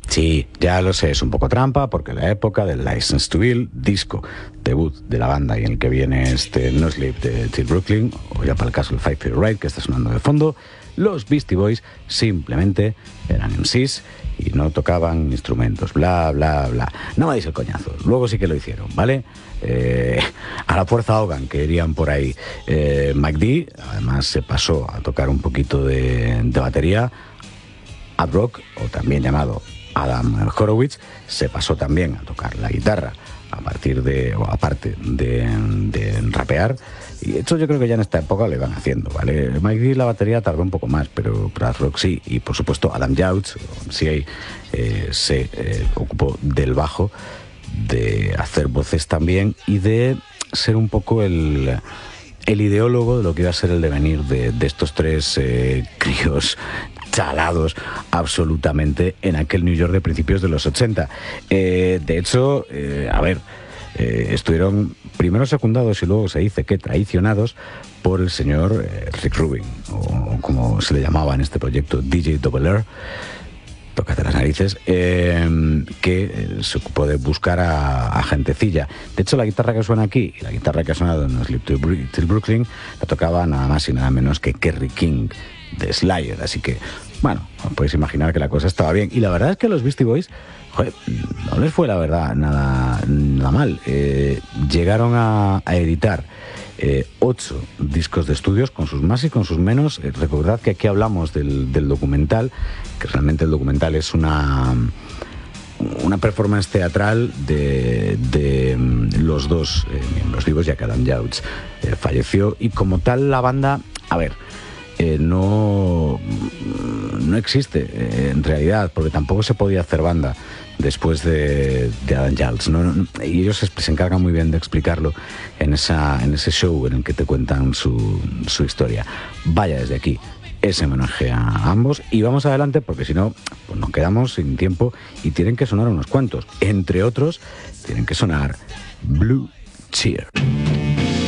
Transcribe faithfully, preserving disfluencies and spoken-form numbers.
Sí, ya lo sé, es un poco trampa porque la época del License to Ill, disco debut de la banda y en el que viene este No Sleep de Till Brooklyn, o ya para el caso el Five Feet Right que está sonando de fondo, los Beastie Boys simplemente eran M Cs y no tocaban instrumentos, bla, bla, bla. No me deis el coñazo, luego sí que lo hicieron, ¿vale? Eh, a la fuerza Hogan, que irían por ahí. Eh, McD, además, se pasó a tocar un poquito de, de batería. Ad Rock, o también llamado Adam Horowitz, se pasó también a tocar la guitarra a partir de, o aparte de, de rapear. Y esto yo creo que ya en esta época lo iban haciendo, ¿vale? Mike D la batería tardó un poco más, pero, pero Ad Rock sí. Y por supuesto Adam Yauch, sí, eh, se eh, ocupó del bajo, de hacer voces también y de ser un poco el, el ideólogo de lo que iba a ser el devenir de, de estos tres eh, críos chalados absolutamente en aquel New York de principios de los ochenta. Eh, de hecho, eh, a ver, eh, estuvieron primero secundados y luego se dice que traicionados por el señor eh, Rick Rubin, o como se le llamaba en este proyecto, D J Double R, tócate las narices, eh, que eh, se ocupó de buscar a, a gentecilla. De hecho, la guitarra que suena aquí y la guitarra que ha sonado en No Sleep Till Brooklyn la tocaba nada más y nada menos que Kerry King de Slayer, así que, bueno, podéis imaginar que la cosa estaba bien. Y la verdad es que los Beastie Boys, joder, no les fue la verdad nada, nada mal. Eh, llegaron a, a editar eh, ocho discos de estudios, con sus más y con sus menos. Eh, recordad que aquí hablamos del, del documental, que realmente el documental es una... una performance teatral de, de los dos eh, miembros vivos, ya que Adam Yauch eh, falleció, y como tal la banda, a ver, eh, no, no existe eh, en realidad, porque tampoco se podía hacer banda después de, de Adam Yauch, ¿no? No, y ellos se, se encargan muy bien de explicarlo en, esa, en ese show en el que te cuentan su, su historia. Vaya desde aquí ese homenaje a ambos y vamos adelante, porque si no, pues nos quedamos sin tiempo y tienen que sonar unos cuantos. Entre otros, tienen que sonar Blue Cheer.